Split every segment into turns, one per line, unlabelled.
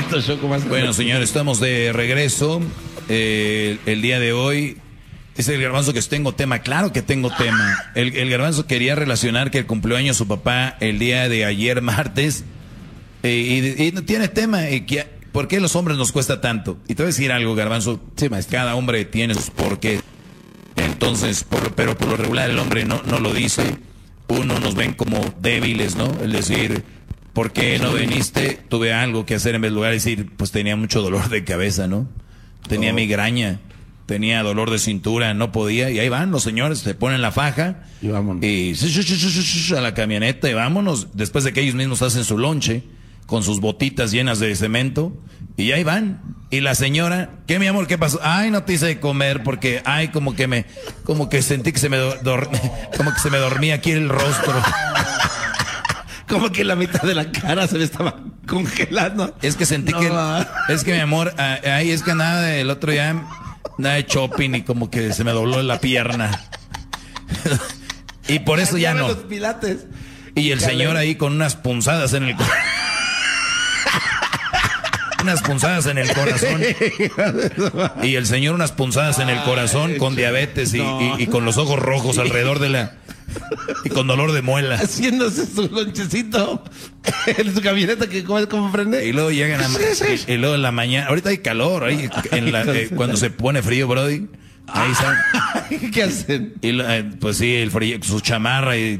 Bueno, señores, estamos de regreso. El día de hoy, dice el Garbanzo que tengo tema. Claro que tengo tema. El Garbanzo quería relacionar que cumplió años su papá el día de ayer, martes. Y no tiene tema. ¿Por qué a los hombres nos cuesta tanto? Y te voy a decir algo, Garbanzo. Sí, cada hombre tiene sus porqués. Entonces, pero por lo regular el hombre no lo dice. Uno nos ven como débiles, ¿no? Es decir, ¿por qué no viniste? Tuve algo que hacer en vez de lugar de decir, pues tenía mucho dolor de cabeza, ¿no? Tenía migraña, tenía dolor de cintura, no podía. Y ahí van los señores, se ponen la faja.
Y vámonos.
Y a la camioneta y vámonos. Después de que ellos mismos hacen su lonche con sus botitas llenas de cemento. Y ahí van. Y la señora, ¿qué, mi amor? ¿Qué pasó? Ay, no te hice comer porque, ay, como que sentí que se me dormía aquí el rostro.
Como que la mitad de la cara se me estaba congelando.
Es que sentí es que mi amor, ay, es que nada del otro día, nada de shopping y como que se me dobló la pierna. Y por eso ya no.
Los pilates.
Y el señor ahí con unas punzadas en el unas punzadas en el corazón. Y el señor unas punzadas en el corazón con diabetes y con los ojos rojos alrededor de la... Y con dolor de muela.
Haciéndose su lonchecito en su camioneta que como prende.
Y luego llegan y luego en la mañana... Ahorita hay calor, ahí cuando se pone frío, Brody. Ahí están.
¿Qué hacen?
Y pues sí, el frío, su chamarra y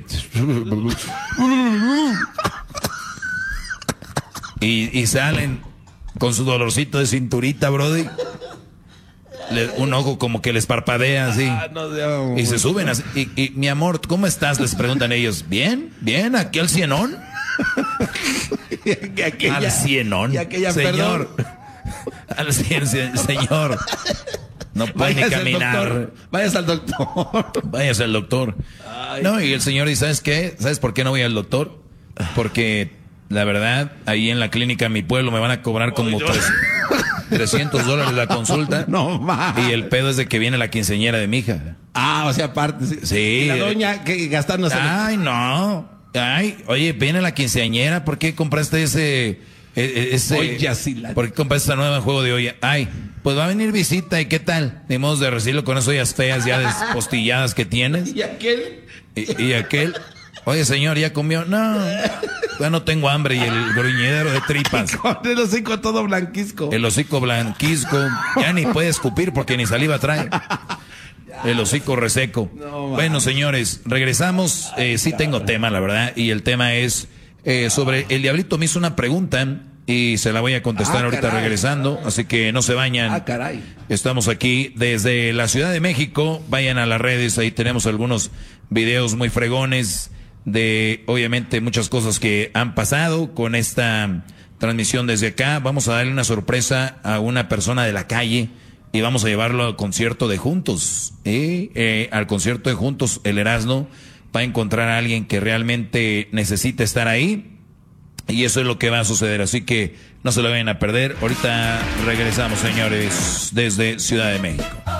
salen con su dolorcito de cinturita, Brody. Un ojo como que les parpadea así. Y se suben así. Y mi amor, ¿cómo estás? Les preguntan ellos. Bien, bien, aquí al cienón. Al cienón. Señor. Al señor. No puede ni caminar.
Váyase al doctor.
Váyase al doctor. Ay. No, y el señor dice, ¿sabes qué? ¿Sabes por qué no voy al doctor? Porque la verdad, ahí en la clínica en mi pueblo me van a cobrar como $300 la consulta.
No más.
Y el pedo es de que viene la quinceañera de mi hija.
Ah, o sea, aparte.
Sí.
Y la doña que gastándose.
Ay, no. Ay, oye, viene la quinceañera. ¿Por qué compraste ese?
Oye, sí,
¿Por qué compraste esta nueva juego de olla? Ay, pues va a venir visita. ¿Y qué tal? Ni modo de recibirlo con esas ollas feas ya despostilladas que tienes.
¿Y aquel?
Y aquel. Oye, señor, ¿ya comió? No, ya no tengo hambre. Y el gruñidero de tripas.
Con el hocico todo blanquisco.
El hocico blanquisco. Ya ni puede escupir porque ni saliva trae. El hocico reseco. No, bueno, señores, regresamos. Sí tengo tema, la verdad. Y el tema es sobre... El Diablito me hizo una pregunta y se la voy a contestar ahorita caray. Regresando. Así que no se vayan.
Caray.
Estamos aquí desde la Ciudad de México. Vayan a las redes. Ahí tenemos algunos videos muy fregones de, obviamente, muchas cosas que han pasado con esta transmisión desde acá. Vamos a darle una sorpresa a una persona de la calle y vamos a llevarlo al concierto de Juntos. Al concierto de Juntos, el Erasmo va a encontrar a alguien que realmente necesita estar ahí y eso es lo que va a suceder. Así que no se lo vayan a perder. Ahorita regresamos, señores, desde Ciudad de México.